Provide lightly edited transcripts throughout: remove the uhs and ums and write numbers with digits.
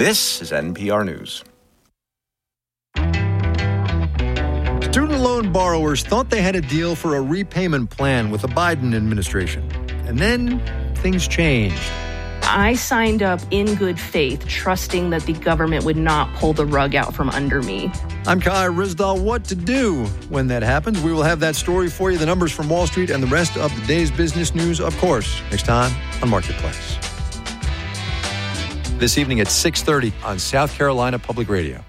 This is NPR News. Student loan borrowers thought they had a deal for a repayment plan with the Biden administration. And then things changed. I signed up in good faith, trusting that the government would not pull the rug out from under me. I'm Kai Rizdal. What to do when that happens? We will have that story for you, the numbers from Wall Street, and the rest of the day's business news, of course, next time on Marketplace. This evening at 6:30 on South Carolina Public Radio.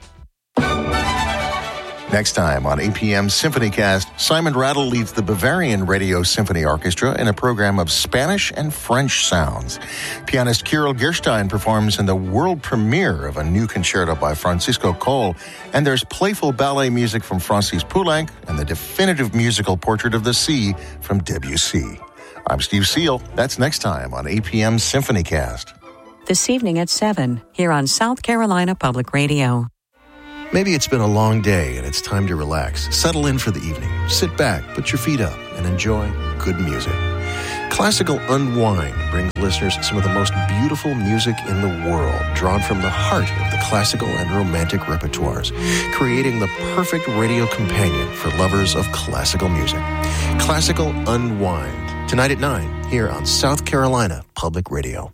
Next time on APM SymphonyCast, Simon Rattle leads the Bavarian Radio Symphony Orchestra in a program of Spanish and French sounds. Pianist Kirill Gerstein performs in the world premiere of a new concerto by Francisco Coll, and there's playful ballet music from Francis Poulenc and the definitive musical Portrait of the Sea from Debussy. I'm Steve Seal. That's next time on APM SymphonyCast. This evening at 7, here on South Carolina Public Radio. Maybe it's been a long day and it's time to relax. Settle in for the evening. Sit back, put your feet up, and enjoy good music. Classical Unwind brings listeners some of the most beautiful music in the world, drawn from the heart of the classical and romantic repertoires, creating the perfect radio companion for lovers of classical music. Classical Unwind, tonight at 9, here on South Carolina Public Radio.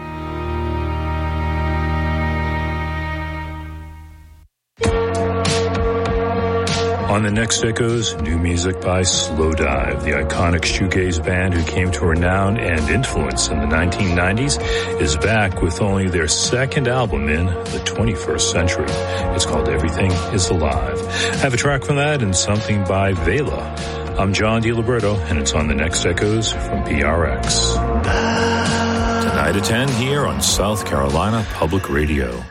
On the next Echoes, new music by Slowdive, the iconic shoegaze band who came to renown and influence in the 1990s, is back with only their second album in the 21st century. It's called Everything is Alive. I have a track from that and something by Vela. I'm John DiLiberto, and it's on the next Echoes from PRX. Tonight at 10 here on South Carolina Public Radio.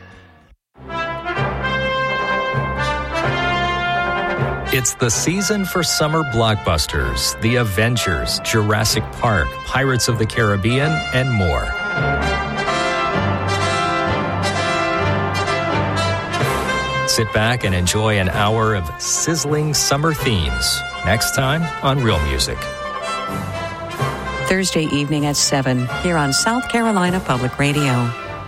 It's the season for summer blockbusters, The Avengers, Jurassic Park, Pirates of the Caribbean, and more. Sit back and enjoy an hour of sizzling summer themes. Next time on Real Music. Thursday evening at 7, here on South Carolina Public Radio.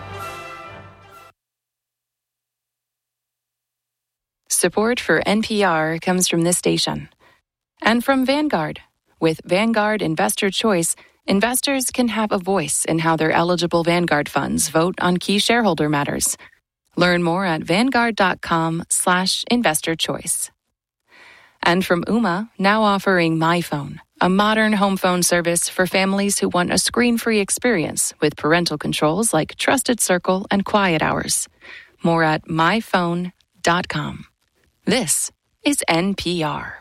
Support for NPR comes from this station and from Vanguard. With Vanguard Investor Choice, investors can have a voice in how their eligible Vanguard funds vote on key shareholder matters. Learn more at vanguard.com/investorchoice. And from Ooma, now offering MyPhone, a modern home phone service for families who want a screen-free experience with parental controls like Trusted Circle and Quiet Hours. More at myphone.com. This is NPR.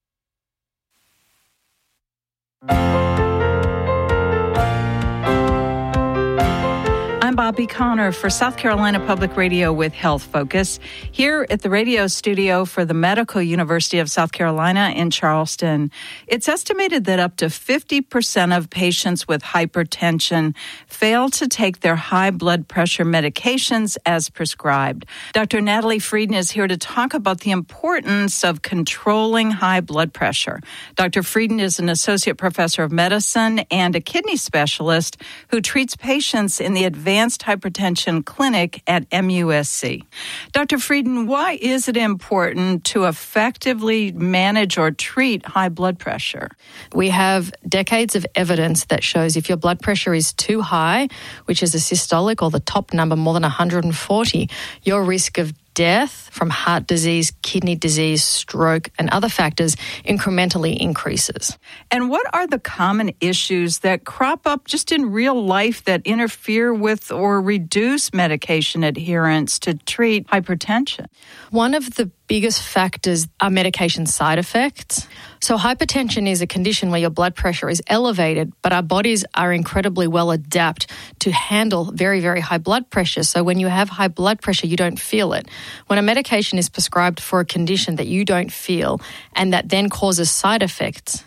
I'm Bobby Connor for South Carolina Public Radio with Health Focus, here at the radio studio for the Medical University of South Carolina in Charleston. It's estimated that up to 50% of patients with hypertension fail to take their high blood pressure medications as prescribed. Dr. Natalie Frieden is here to talk about the importance of controlling high blood pressure. Dr. Frieden is an associate professor of medicine and a kidney specialist who treats patients in the Advanced Hypertension Clinic at MUSC. Dr. Frieden, why is it important to effectively manage or treat high blood pressure? We have decades of evidence that shows if your blood pressure is too high, which is a systolic or the top number more than 140, your risk of death from heart disease, kidney disease, stroke, and other factors incrementally increases. And what are the common issues that crop up just in real life that interfere with or reduce medication adherence to treat hypertension? One of the biggest factors are medication side effects. So hypertension is a condition where your blood pressure is elevated, but our bodies are incredibly well adapted to handle very, very high blood pressure. So when you have high blood pressure, you don't feel it. When a medication is prescribed for a condition that you don't feel and that then causes side effects,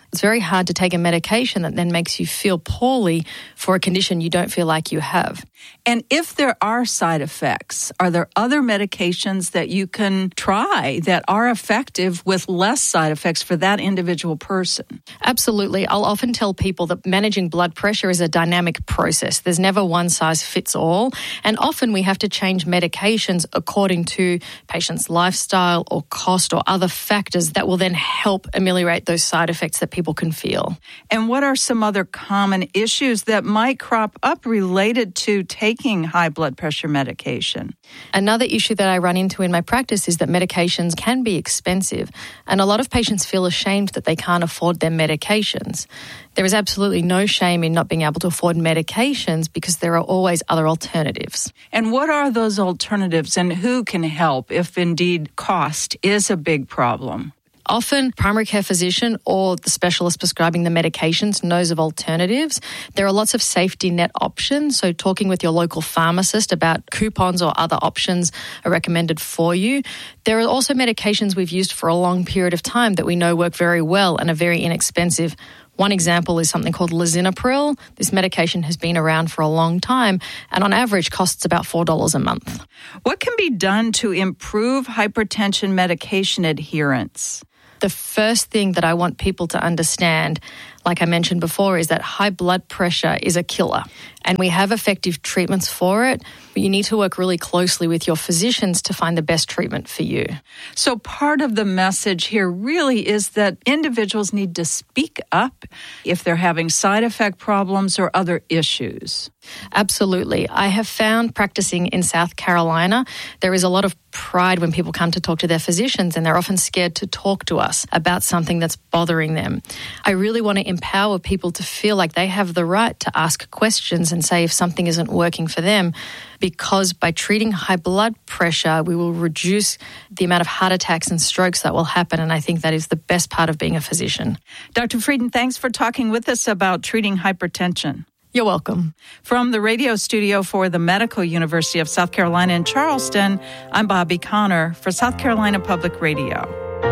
It's very hard to take a medication that then makes you feel poorly for a condition you don't feel like you have. And if there are side effects, are there other medications that you can try that are effective with less side effects for that individual person? Absolutely. I'll often tell people that managing blood pressure is a dynamic process. There's never one size fits all. And often we have to change medications according to patient's lifestyle or cost or other factors that will then help ameliorate those side effects that people can feel. And what are some other common issues that might crop up related to taking high blood pressure medication? Another issue that I run into in my practice is that medications can be expensive, and a lot of patients feel ashamed that they can't afford their medications. There is absolutely no shame in not being able to afford medications because there are always other alternatives. And what are those alternatives, and who can help if indeed cost is a big problem? Often, primary care physician or the specialist prescribing the medications knows of alternatives. There are lots of safety net options, so talking with your local pharmacist about coupons or other options are recommended for you. There are also medications we've used for a long period of time that we know work very well and are very inexpensive. One example is something called lisinopril. This medication has been around for a long time and on average costs about $4 a month. What can be done to improve hypertension medication adherence? The first thing that I want people to understand, like I mentioned before, is that high blood pressure is a killer. And we have effective treatments for it, but you need to work really closely with your physicians to find the best treatment for you. So part of the message here really is that individuals need to speak up if they're having side effect problems or other issues. Absolutely. I have found practicing in South Carolina, there is a lot of pride when people come to talk to their physicians, and they're often scared to talk to us about something that's bothering them. I really want to empower people to feel like they have the right to ask questions and say if something isn't working for them, because by treating high blood pressure, we will reduce the amount of heart attacks and strokes that will happen, and I think that is the best part of being a physician. Dr. Frieden, thanks for talking with us about treating hypertension. You're welcome. From the radio studio for the Medical University of South Carolina in Charleston, I'm Bobby Connor for South Carolina Public Radio.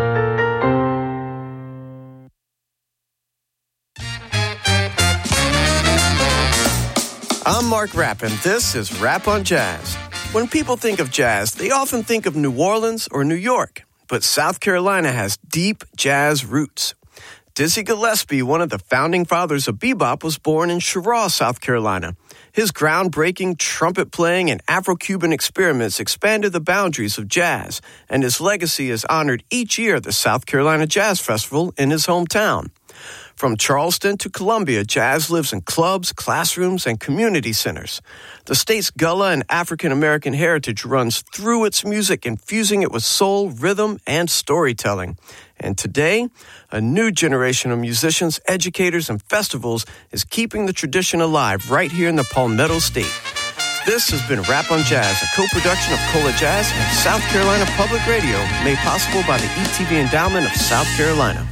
I'm Mark Rapp, and this is Rap on Jazz. When people think of jazz, they often think of New Orleans or New York, but South Carolina has deep jazz roots. Dizzy Gillespie, one of the founding fathers of bebop, was born in Cheraw, South Carolina. His groundbreaking trumpet playing and Afro-Cuban experiments expanded the boundaries of jazz, and his legacy is honored each year at the South Carolina Jazz Festival in his hometown. From Charleston to Columbia, jazz lives in clubs, classrooms, and community centers. The state's Gullah and African-American heritage runs through its music, infusing it with soul, rhythm, and storytelling. And today, a new generation of musicians, educators, and festivals is keeping the tradition alive right here in the Palmetto State. This has been Rap on Jazz, a co-production of Cola Jazz and South Carolina Public Radio, made possible by the ETV Endowment of South Carolina.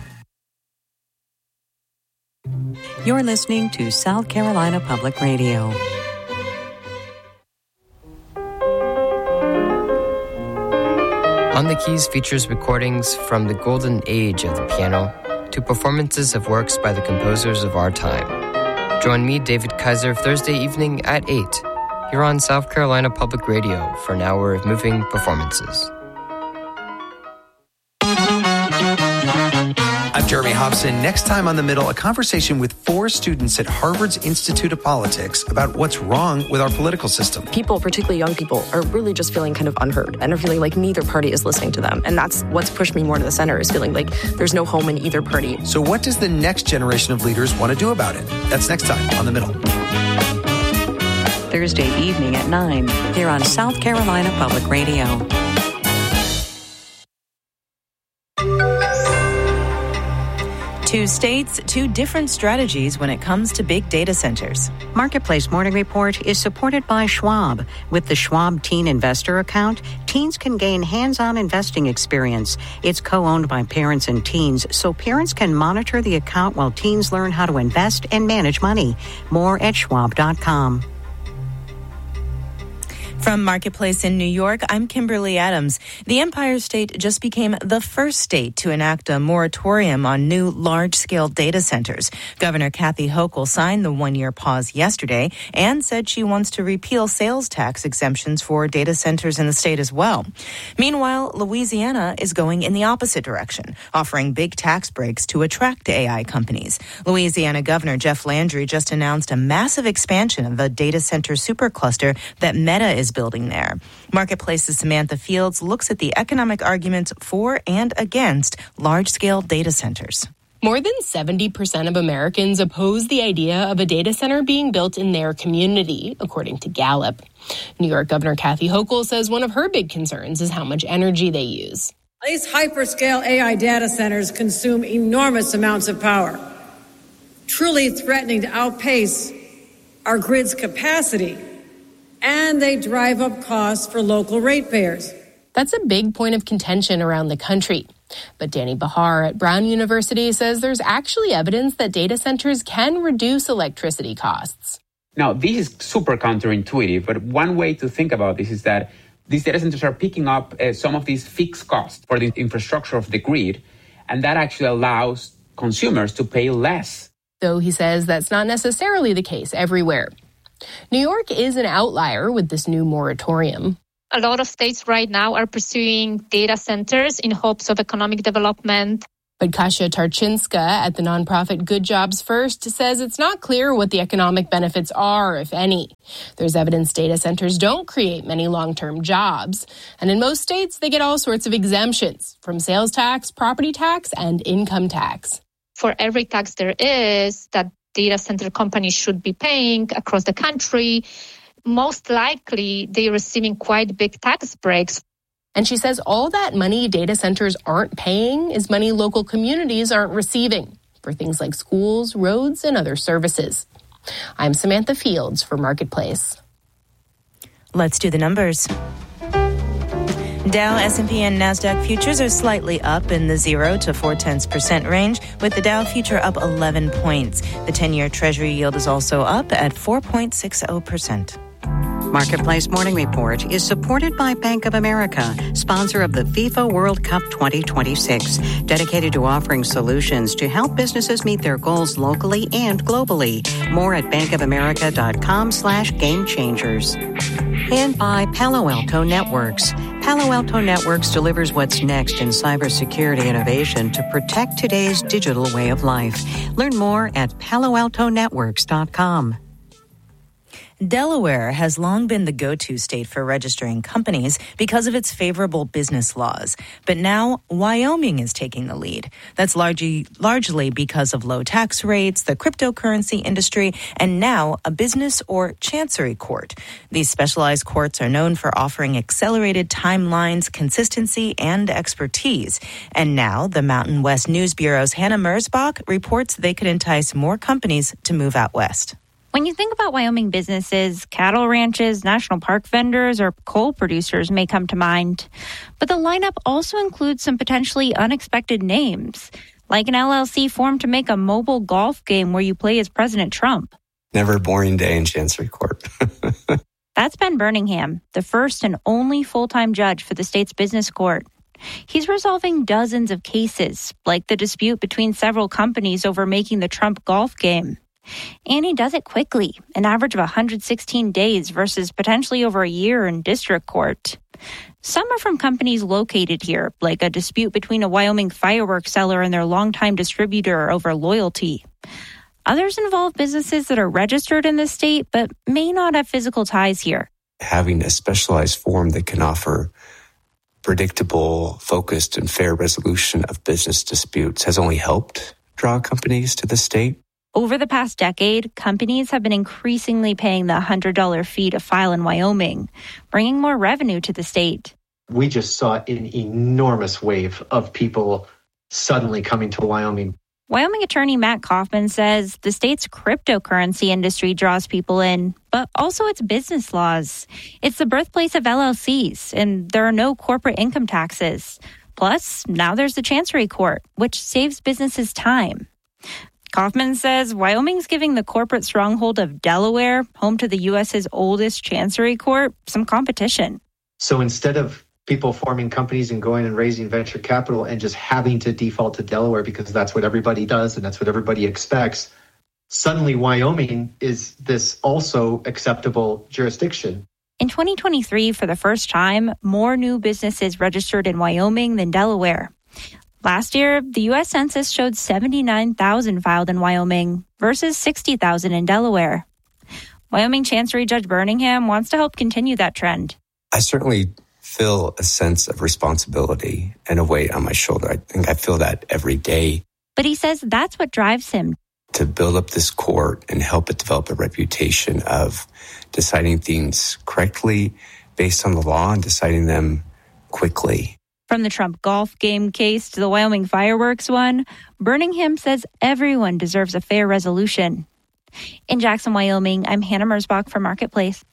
You're listening to South Carolina Public Radio. On the Keys features recordings from the golden age of the piano to performances of works by the composers of our time. Join me, David Kaiser, Thursday evening at 8 here on South Carolina Public Radio for an hour of moving performances. I'm Jeremy Hobson. Next time on The Middle, a conversation with 4 students at Harvard's Institute of Politics about what's wrong with our political system. People, particularly young people, are really just feeling kind of unheard and are feeling like neither party is listening to them. And that's what's pushed me more to the center, is feeling like there's no home in either party. So what does the next generation of leaders want to do about it? That's next time on The Middle. Thursday evening at 9 here on South Carolina Public Radio. Two states, two different strategies when it comes to big data centers. Marketplace Morning Report is supported by Schwab. With the Schwab Teen Investor account, teens can gain hands-on investing experience. It's co-owned by parents and teens, so parents can monitor the account while teens learn how to invest and manage money. More at schwab.com. From Marketplace in New York, I'm Kimberly Adams. The Empire State just became the first state to enact a moratorium on new large-scale data centers. Governor Kathy Hochul signed the one-year pause yesterday and said she wants to repeal sales tax exemptions for data centers in the state as well. Meanwhile, Louisiana is going in the opposite direction, offering big tax breaks to attract AI companies. Louisiana Governor Jeff Landry just announced a massive expansion of a data center supercluster that Meta is building there. Marketplace's Samantha Fields looks at the economic arguments for and against large-scale data centers. More than 70% of Americans oppose the idea of a data center being built in their community, according to Gallup. New York Governor Kathy Hochul says one of her big concerns is how much energy they use. These hyperscale AI data centers consume enormous amounts of power, truly threatening to outpace our grid's capacity. And they drive up costs for local ratepayers. That's a big point of contention around the country. But Danny Bahar at Brown University says there's actually evidence that data centers can reduce electricity costs. Now, this is super counterintuitive, but one way to think about this is that these data centers are picking up some of these fixed costs for the infrastructure of the grid, and that actually allows consumers to pay less. Though he says that's not necessarily the case everywhere. New York is an outlier with this new moratorium. A lot of states right now are pursuing data centers in hopes of economic development. But Kasia Tarczynska at the nonprofit Good Jobs First says it's not clear what the economic benefits are, if any. There's evidence data centers don't create many long-term jobs. And in most states, they get all sorts of exemptions from sales tax, property tax, and income tax. For every tax there is that data center companies should be paying across the country, most likely they're receiving quite big tax breaks. And she says all that money data centers aren't paying is money local communities aren't receiving for things like schools, roads, and other services. I'm Samantha Fields for Marketplace. Let's do the numbers. Dow, S&P, and NASDAQ futures are slightly up in the 0 to 0.4% range, with the Dow future up 11 points. The 10-year Treasury yield is also up at 4.60%. Marketplace Morning Report is supported by Bank of America, sponsor of the FIFA World Cup 2026, dedicated to offering solutions to help businesses meet their goals locally and globally. More at bankofamerica.com/gamechangers. And by Palo Alto Networks. Palo Alto Networks delivers what's next in cybersecurity innovation to protect today's digital way of life. Learn more at paloaltonetworks.com. Delaware has long been the go-to state for registering companies because of its favorable business laws. But now Wyoming is taking the lead. That's largely because of low tax rates, the cryptocurrency industry, and now a business or chancery court. These specialized courts are known for offering accelerated timelines, consistency, and expertise. And now the Mountain West News Bureau's Hannah Merzbach reports they could entice more companies to move out west. When you think about Wyoming businesses, cattle ranches, national park vendors, or coal producers may come to mind. But the lineup also includes some potentially unexpected names, like an LLC formed to make a mobile golf game where you play as President Trump. Never a boring day in Chancery Court. That's Ben Birmingham, the first and only full-time judge for the state's business court. He's resolving dozens of cases, like the dispute between several companies over making the Trump golf game. And he does it quickly, an average of 116 days versus potentially over a year in district court. Some are from companies located here, like a dispute between a Wyoming fireworks seller and their longtime distributor over loyalty. Others involve businesses that are registered in the state but may not have physical ties here. Having a specialized forum that can offer predictable, focused, and fair resolution of business disputes has only helped draw companies to the state. Over the past decade, companies have been increasingly paying the $100 fee to file in Wyoming, bringing more revenue to the state. We just saw an enormous wave of people suddenly coming to Wyoming. Wyoming attorney Matt Kaufman says the state's cryptocurrency industry draws people in, but also its business laws. It's the birthplace of LLCs, and there are no corporate income taxes. Plus, now there's the Chancery Court, which saves businesses time. Kaufman says Wyoming's giving the corporate stronghold of Delaware, home to the U.S.'s oldest chancery court, some competition. So instead of people forming companies and going and raising venture capital and just having to default to Delaware because that's what everybody does and that's what everybody expects, suddenly Wyoming is this also acceptable jurisdiction. In 2023, for the first time, more new businesses registered in Wyoming than Delaware. Last year, the U.S. Census showed 79,000 filed in Wyoming versus 60,000 in Delaware. Wyoming Chancery Judge Birmingham wants to help continue that trend. I certainly feel a sense of responsibility and a weight on my shoulder. I think I feel that every day. But he says that's what drives him. To build up this court and help it develop a reputation of deciding things correctly based on the law and deciding them quickly. From the Trump golf game case to the Wyoming fireworks one, Birmingham says everyone deserves a fair resolution. In Jackson, Wyoming, I'm Hannah Merzbach for Marketplace.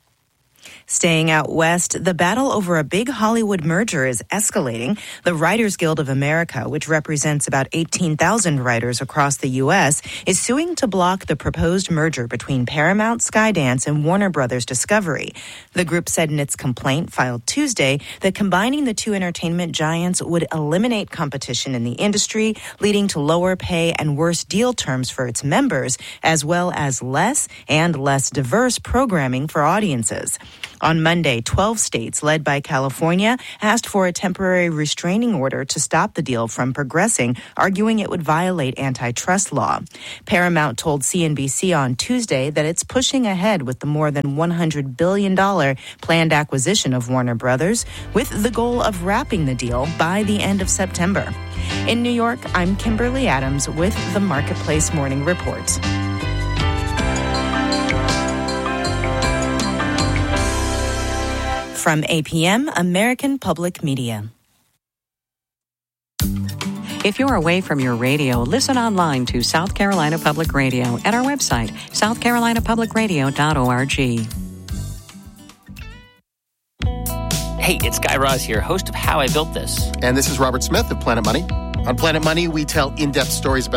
Staying out west, the battle over a big Hollywood merger is escalating. The Writers Guild of America, which represents about 18,000 writers across the U.S., is suing to block the proposed merger between Paramount, Skydance, and Warner Brothers Discovery. The group said in its complaint filed Tuesday that combining the two entertainment giants would eliminate competition in the industry, leading to lower pay and worse deal terms for its members, as well as less and less diverse programming for audiences. On Monday, 12 states, led by California, asked for a temporary restraining order to stop the deal from progressing, arguing it would violate antitrust law. Paramount told CNBC on Tuesday that it's pushing ahead with the more than $100 billion planned acquisition of Warner Brothers, with the goal of wrapping the deal by the end of September. In New York, I'm Kimberly Adams with the Marketplace Morning Report. From APM, American Public Media. If you're away from your radio, listen online to South Carolina Public Radio at our website, southcarolinapublicradio.org. Hey, it's Guy Raz here, host of How I Built This. And this is Robert Smith of Planet Money. On Planet Money, we tell in-depth stories about